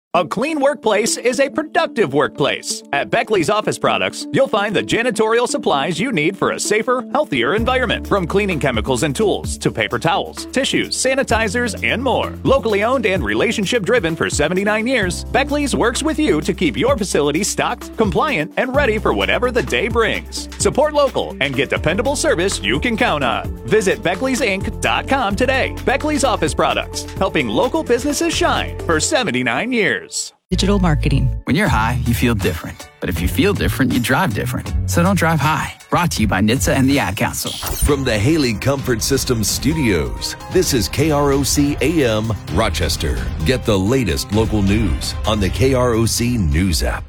A clean workplace is a productive workplace. At Beckley's Office Products, you'll find the janitorial supplies you need for a safer, healthier environment. From cleaning chemicals and tools to paper towels, tissues, sanitizers, and more. Locally owned and relationship driven for 79 years, Beckley's works with you to keep your facility stocked, compliant, and ready for whatever the day brings. Support local and get dependable service you can count on. Visit Beckley'sInc.com today. Beckley's Office Products, helping local businesses shine for 79 years. Digital marketing. When you're high, you feel different. But if you feel different, you drive different. So don't drive high. Brought to you by NHTSA and the Ad Council. From the Haley Comfort Systems studios, this is KROC AM Rochester. Get the latest local news on the KROC News app.